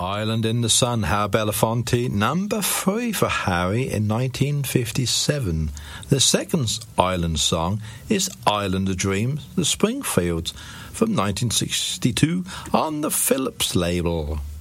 Island in the Sun, Harry Belafonte, number 3 for Harry in 1957. The second Island song is Island of Dreams, the Springfields, from 1962 on the Phillips label.